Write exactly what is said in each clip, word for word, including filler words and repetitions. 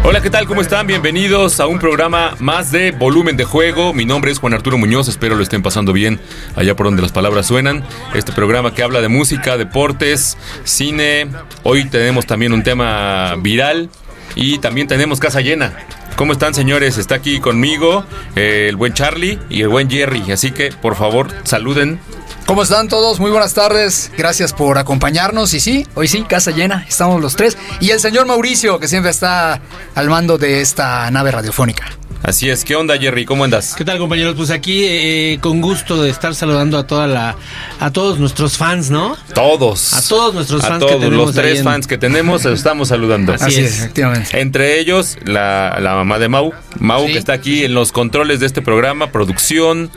Hola, ¿qué tal? ¿Cómo están? Bienvenidos a un programa más de Volumen de Juego. Mi nombre es Juan Arturo Muñoz, espero lo estén pasando bien allá por donde las palabras suenan. Este programa que habla de música, deportes, cine. Hoy tenemos también un tema viral y también tenemos casa llena. ¿Cómo están, señores? Está aquí conmigo eh, el buen Charlie y el buen Jerry, así que por favor saluden. ¿Cómo están todos? Muy buenas tardes, gracias por acompañarnos. Y sí, hoy sí, casa llena, estamos los tres. Y el señor Mauricio, que siempre está al mando de esta nave radiofónica. Así es, ¿qué onda, Jerry? ¿Cómo andas? ¿Qué tal, compañeros? Pues aquí eh, con gusto de estar saludando a toda la, a todos nuestros fans, ¿no? Todos. A todos nuestros a fans todos, que tenemos. Los tres en... fans que tenemos, los estamos saludando. Así, Así es, es, efectivamente. Entre ellos, la, la mamá de Mau. Mau, sí, que está aquí en los controles de este programa, producción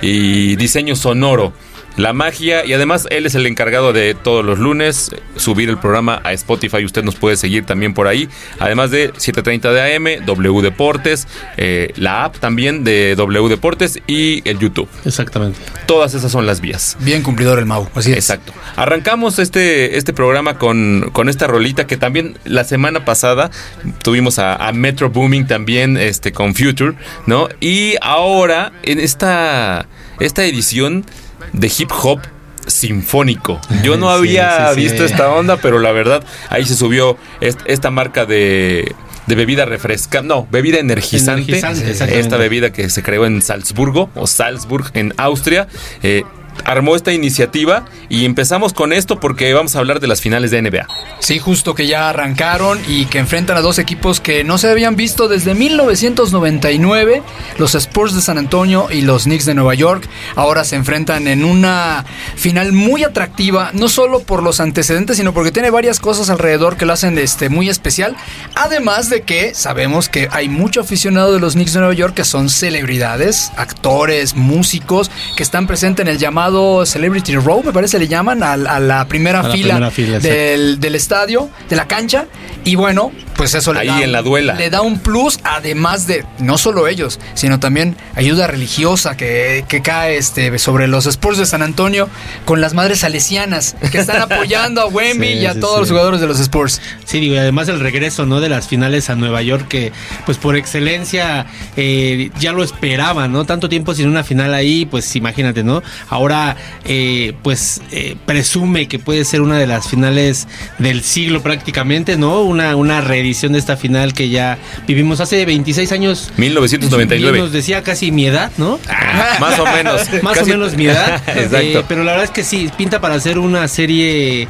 y diseño sonoro. La magia, y además él es el encargado de todos los lunes subir el programa a Spotify. Usted nos puede seguir también por ahí, además de siete treinta de A M, W Deportes, eh, la app también de W Deportes y el YouTube. Exactamente. Todas esas son las vías. Bien cumplidor el Mau, así es. Exacto. Arrancamos este, este programa con, con esta rolita que también la semana pasada tuvimos a, a Metro Booming también este, con Future, ¿no? Y ahora en esta, esta edición de hip hop sinfónico. Yo no había sí, sí, visto sí. esta onda, pero la verdad, ahí se subió est- esta marca de, de bebida refrescante, no, bebida energizante, energizante esta bebida que se creó en Salzburgo, o Salzburg, en Austria, eh, armó esta iniciativa y empezamos con esto porque vamos a hablar de las finales de N B A. Sí, justo que ya arrancaron y que enfrentan a dos equipos que no se habían visto desde mil novecientos noventa y nueve, los Spurs de San Antonio y los Knicks de Nueva York. Ahora se enfrentan en una final muy atractiva, no solo por los antecedentes, sino porque tiene varias cosas alrededor que lo hacen este, muy especial. Además de que sabemos que hay mucho aficionado de los Knicks de Nueva York que son celebridades, actores, músicos, que están presentes en el llamado Celebrity Row, me parece le llaman, a, a la primera a fila, la primera fila del, del estadio, de la cancha. Y bueno, pues eso le ahí da, en la duela. le da un plus, además de no solo ellos, sino también ayuda religiosa que, que cae este, sobre los Spurs de San Antonio con las madres salesianas que están apoyando a Wemby sí, y a sí, todos sí. los jugadores de los Spurs. Sí, digo, y además el regreso, ¿no?, de las finales a Nueva York, que pues por excelencia eh, ya lo esperaban, ¿no? Tanto tiempo sin una final ahí, pues imagínate, ¿no? Ahora eh, pues eh, presume que puede ser una de las finales del siglo prácticamente, ¿no? Una, una reedición de esta final que ya vivimos hace veintiséis años. mil novecientos noventa y nueve. Nos decía casi mi edad, ¿no? Ah, más o menos. Más casi... o menos mi edad. Exacto. Eh, pero la verdad es que sí, pinta para hacer una serie,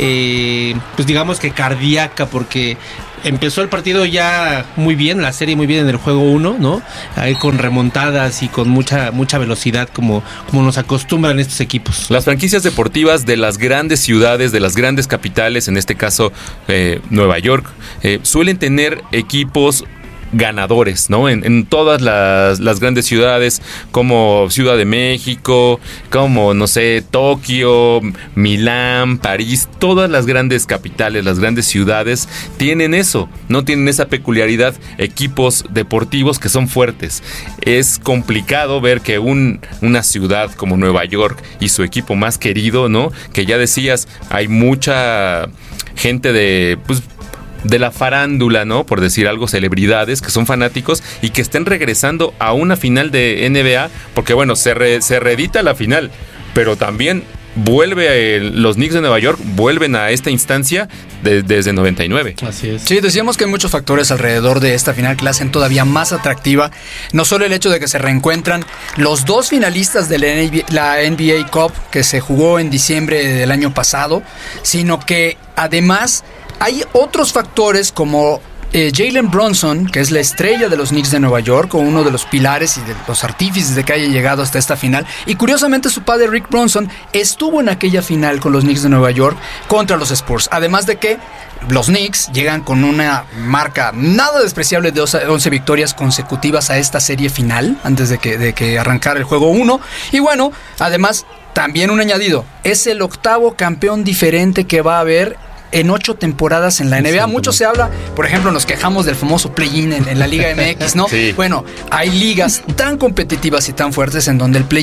eh, pues digamos que cardíaca, porque empezó el partido ya muy bien, la serie muy bien en el juego uno, ¿no? Ahí con remontadas y con mucha mucha velocidad como, como nos acostumbran estos equipos. Las franquicias deportivas de las grandes ciudades, de las grandes capitales, en este caso eh, Nueva York, eh, suelen tener equipos ganadores, ¿no? En, en todas las, las grandes ciudades, como Ciudad de México, como, no sé, Tokio, Milán, París, todas las grandes capitales, las grandes ciudades tienen eso, no tienen esa peculiaridad, equipos deportivos que son fuertes. Es complicado ver que un, una ciudad como Nueva York y su equipo más querido, ¿no? Que ya decías, hay mucha gente de, pues, de la farándula, ¿no? Por decir algo, celebridades que son fanáticos y que estén regresando a una final de N B A, porque bueno, se, re, se reedita la final, pero también vuelve el, los Knicks de Nueva York vuelven a esta instancia de, desde noventa y nueve. Así es. Sí, decíamos que hay muchos factores alrededor de esta final que la hacen todavía más atractiva. No solo el hecho de que se reencuentran los dos finalistas de la N B A Cup que se jugó en diciembre del año pasado, sino que además hay otros factores como eh, Jalen Brunson, que es la estrella de los Knicks de Nueva York, o uno de los pilares y de los artífices de que haya llegado hasta esta final. Y curiosamente su padre Rick Brunson estuvo en aquella final con los Knicks de Nueva York contra los Spurs. Además de que los Knicks llegan con una marca nada despreciable de once victorias consecutivas a esta serie final, antes de que, de que arrancara el juego uno. Y bueno, además, también un añadido, es el octavo campeón diferente que va a haber en ocho temporadas en la N B A. Mucho se habla, por ejemplo, nos quejamos del famoso play-in en, en la Liga M X, ¿no? Sí. Bueno, hay ligas tan competitivas y tan fuertes en donde el play-in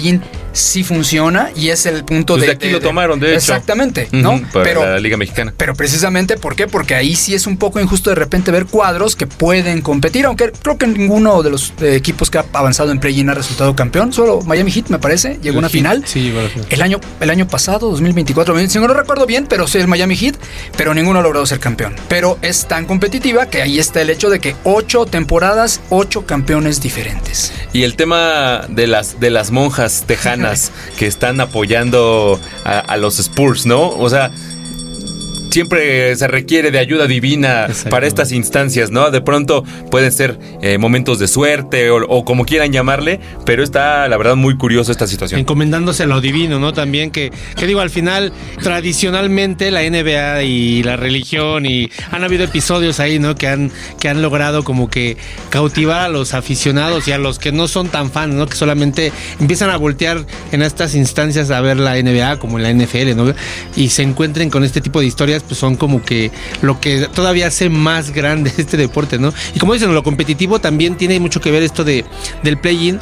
sí funciona y es el punto pues de... de aquí de, lo tomaron, de hecho. Exactamente, ¿no? Uh-huh, para pero, la Liga Mexicana. Pero precisamente, ¿por qué? Porque ahí sí es un poco injusto de repente ver cuadros que pueden competir, aunque creo que ninguno de los eh, equipos que ha avanzado en play-in ha resultado campeón, solo Miami Heat, me parece, llegó a una final. Sí, llegó a la final. El año, el año pasado, dos mil veinticuatro, si no recuerdo bien, pero sí el Miami Heat, pero ninguno ha logrado ser campeón. Pero es tan competitiva que ahí está el hecho de que ocho temporadas, ocho campeones diferentes. Y el tema de las, de las monjas tejanas que están apoyando a, a los Spurs, ¿no? O sea, siempre se requiere de ayuda divina para estas instancias, ¿no? De pronto pueden ser eh, momentos de suerte o, o como quieran llamarle, pero está, la verdad, muy curioso esta situación. Encomendándose a lo divino, ¿no? También que, que digo, al final, tradicionalmente la N B A y la religión y han habido episodios ahí, ¿no? Que han, que han logrado como que cautivar a los aficionados y a los que no son tan fans, ¿no? Que solamente empiezan a voltear en estas instancias a ver la N B A como en la N F L, ¿no? Y se encuentren con este tipo de historias, pues son como que lo que todavía hace más grande este deporte, ¿no? Y como dicen, lo competitivo también tiene mucho que ver esto de del play-in,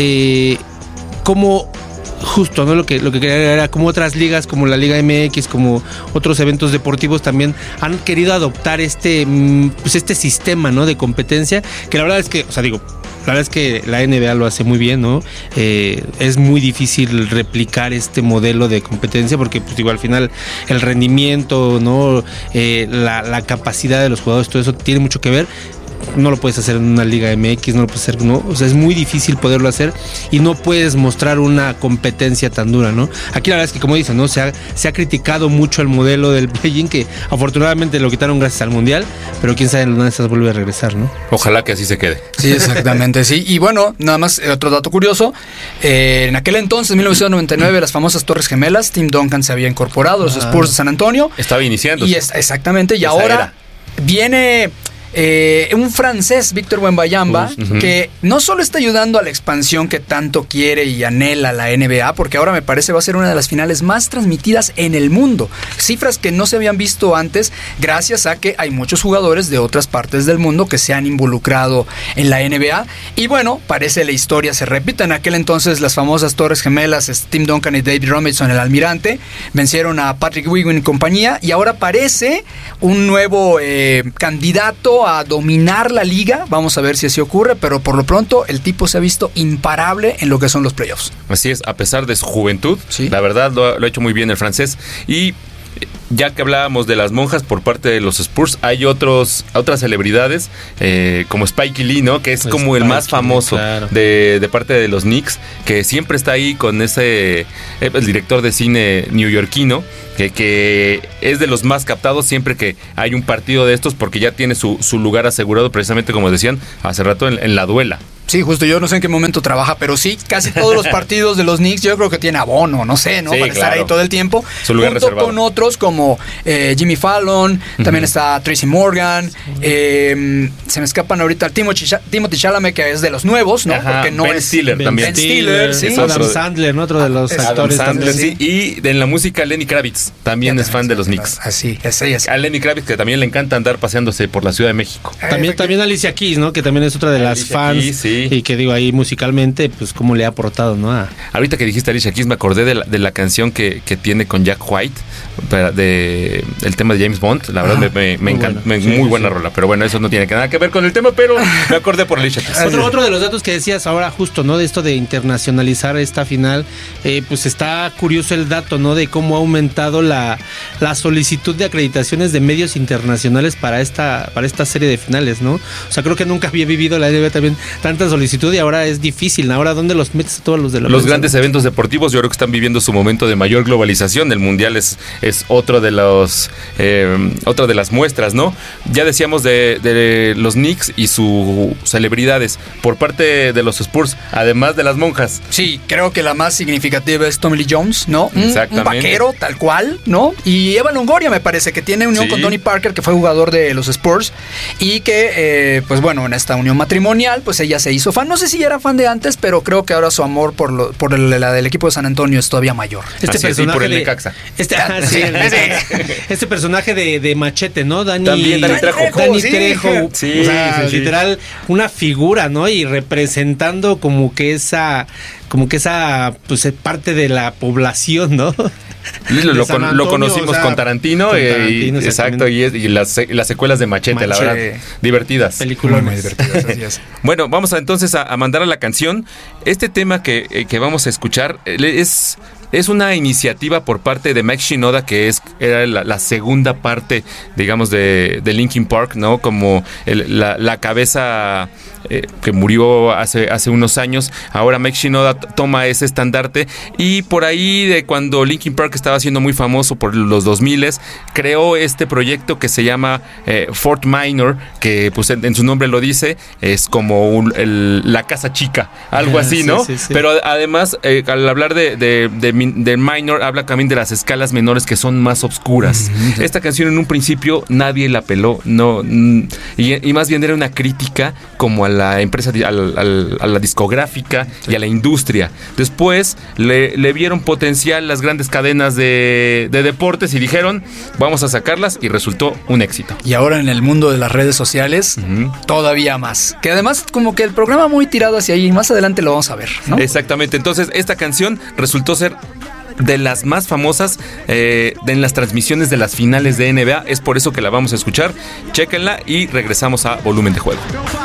eh, como justo, ¿no? Lo que, lo que quería era como otras ligas, como la Liga M X, como otros eventos deportivos también han querido adoptar este, pues este sistema, ¿no? De competencia, que la verdad es que, o sea, digo, la verdad es que la N B A lo hace muy bien, ¿no? Eh, es muy difícil replicar este modelo de competencia porque, pues digo, al final el rendimiento, ¿no? Eh, la, la capacidad de los jugadores, todo eso tiene mucho que ver. No lo puedes hacer en una Liga M X, no lo puedes hacer, no, o sea, es muy difícil poderlo hacer y no puedes mostrar una competencia tan dura, ¿no? Aquí la verdad es que, como dicen, ¿no? Se ha, se ha criticado mucho el modelo del play-in, que afortunadamente lo quitaron gracias al Mundial, pero quién sabe en una de esas vuelve a regresar, ¿no? Ojalá que así se quede. Sí, exactamente, sí. Y bueno, nada más eh, otro dato curioso, eh, en aquel entonces, mil novecientos noventa y nueve, las famosas Torres Gemelas, Tim Duncan se había incorporado a los ah. Spurs de San Antonio. Estaba iniciando. Y es, exactamente, y Esa ahora era. viene... Eh, un francés, Víctor Wembanyama, uh-huh. que no solo está ayudando a la expansión que tanto quiere y anhela la N B A, porque ahora me parece va a ser una de las finales más transmitidas en el mundo. Cifras que no se habían visto antes, gracias a que hay muchos jugadores de otras partes del mundo que se han involucrado en la N B A. Y bueno, parece la historia se repite. En aquel entonces las famosas Torres Gemelas, Tim Duncan y David Robinson, el almirante, vencieron a Patrick Ewing y compañía, y ahora parece un nuevo eh, candidato a dominar la liga. Vamos a ver si así ocurre, pero por lo pronto el tipo se ha visto imparable en lo que son los playoffs. Así es, a pesar de su juventud, sí. La verdad lo, lo ha hecho muy bien el francés. Y ya que hablábamos de las monjas por parte de los Spurs, hay otros otras celebridades eh, como Spike Lee, ¿no? Que es pues como Spike, el más famoso, claro. de, de parte de los Knicks, que siempre está ahí con ese el director de cine neoyorquino, que, que es de los más captados siempre que hay un partido de estos, porque ya tiene su, su lugar asegurado, precisamente como decían hace rato, en, en la duela. Sí, justo, yo no sé en qué momento trabaja, pero sí, casi todos los partidos de los Knicks yo creo que tiene abono, no sé, ¿no? Sí, para claro. estar ahí todo el tiempo. Su lugar junto reservado. Con otros como eh, Jimmy Fallon, uh-huh. también está Tracy Morgan, eh, se me escapan ahorita Timothy, Timothy Chalamet, que es de los nuevos, ¿no? Ajá, porque no Ben es Stiller Ben también. Stiller, sí. Adam Sandler, ¿no? Otro de los ah, actores Adam Sandler, también. sí. Y en la música Lenny Kravitz también ya es fan de los Knicks. Así, así es. A Lenny Kravitz, que también le encanta andar paseándose por la Ciudad de México. También, también Alicia Keys, ¿no? Que también es otra de las Alicia fans. Keys, sí. Y que digo ahí musicalmente, pues cómo le ha aportado, ¿no? A... Ahorita que dijiste Alicia Keys, me acordé de la, de la canción que, que tiene con Jack White, para, de el tema de James Bond. La verdad, ah, me, me, me encanta, bueno. sí, muy sí, buena sí. rola. Pero bueno, eso no tiene nada que ver con el tema, pero me acordé por Alicia Keys. Otro, otro de los datos que decías ahora justo, ¿no? De esto de internacionalizar esta final, eh, pues está curioso el dato, ¿no? De cómo ha aumentado la, la solicitud de acreditaciones de medios internacionales para esta, para esta serie de finales, ¿no? O sea, creo que nunca había vivido la N B A también tanta solicitud y ahora es difícil. Ahora, ¿dónde los metes a todos los de la Los prensa? grandes eventos deportivos yo creo que están viviendo su momento de mayor globalización. El Mundial es, es otro de los eh, otra de las muestras, ¿no? Ya decíamos de, de los Knicks y sus celebridades por parte de los Spurs, además de las monjas. Sí, creo que la más significativa es Tommy Lee Jones, ¿no? Un, Exactamente. un vaquero, tal cual, ¿no? Y Eva Longoria me parece que tiene unión sí. con Tony Parker, que fue jugador de los Spurs, y que, eh, pues bueno, en esta unión matrimonial, pues ella se hizo fan. No sé si era fan de antes, pero creo que ahora su amor por, lo, por el, la del equipo de San Antonio es todavía mayor. Este Así personaje es, por el de Necaxa. Este, ah, sí, el, sí, este personaje de, de Machete, ¿no? Dani, También Dani Trejo. Dani sí. Trejo. Sí, o sea, sí, sí. literal, una figura, ¿no? Y representando como que esa, como que esa, pues, parte de la población, ¿no? Lo, lo, San lo Antonio, conocimos o sea, con Tarantino, con eh, Tarantino, y, exacto, y, es- y las, las secuelas de Machete, la Machete. verdad, divertidas. Películas Muy divertidas, así es. Bueno, vamos a, entonces a, a mandar a la canción. Este tema que, eh, que vamos a escuchar eh, es, es una iniciativa por parte de Mike Shinoda, que es era la, la segunda parte, digamos, de, de Linkin Park, ¿no? Como el- la, la cabeza eh, que murió hace, hace unos años. Ahora Mike Shinoda t- toma ese estandarte y por ahí de cuando Linkin Park estaba siendo muy famoso por los dos miles, creó este proyecto que se llama eh, Fort Minor, que pues en, en su nombre lo dice, es como un- el- la casa chica, algo Ah, así, sí, ¿no? sí, sí. Pero además, eh, al hablar de, de, de, min- de minor, habla también de las escalas menores que son más obscuras. Mm, Esta canción en un principio nadie la peló, no, mm, y, y más bien era una crítica como a la empresa, di- al- al- a la discográfica y a la industria. Después le, le vieron potencial las grandes cadenas de, de deportes y dijeron, vamos a sacarlas, y resultó un éxito. Y ahora en el mundo de las redes sociales, Ujú. todavía más. Que además como que el programa muy tirado hacia ahí, más adelante lo vamos a ver, ¿no? Exactamente, entonces esta canción resultó ser de las más famosas eh, de en las transmisiones de las finales de N B A. Es por eso que la vamos a escuchar. Chéquenla y regresamos a Volumen de Juego.